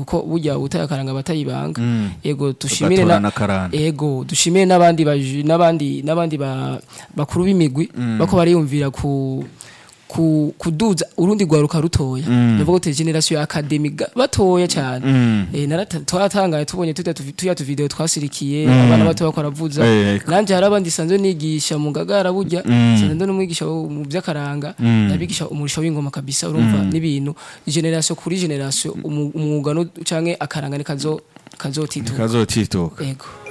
kuko burya utayakaranga batayibanga ego dushimire n'abandi bakuru b'imigwi bako bariyumvira kuduza urundi rwaruka rutoya ndavuga ko generation academy batoya cyane twaratangaye tubonye tuya video twasirikiye abana bato bakora vuza nanje harabandi sanzwe nigisha mu Ngagara burya sanzwe ndo n'umwigisha mu by'akaranga nabigisha umurisho w'ingoma kabisa urumva n'ibintu generation kuri generation umwuga no canke akaranga ni kazotituka yego